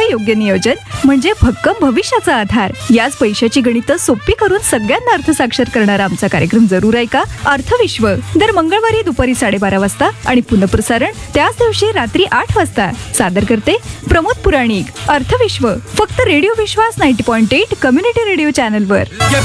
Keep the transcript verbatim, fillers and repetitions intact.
पैशांचं योग्य नियोजन म्हणजे भक्कम भविष्याचा आधार. याच पैशाची गणितं सोपी करून सगळ्यांना अर्थसाक्षर करणारा आमचा कार्यक्रम जरूर ऐका. अर्थविश्व दर मंगळवारी दुपारी साडेबारा वाजता आणि पुनःप्रसारण त्याच दिवशी रात्री आठ वाजता. सादर करते प्रमोद पुराणिक. अर्थविश्व फक्त रेडिओ विश्वास नव्वद पॉईंट आठ कम्युनिटी रेडिओ चॅनलवर.